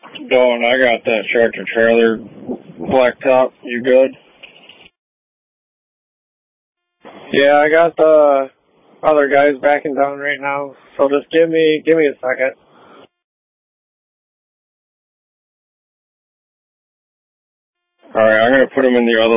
Going, I got that tractor trailer blacktop. You good? Yeah, I got the other guys backing down right now, so just give me a second. Alright, I'm gonna put them in the other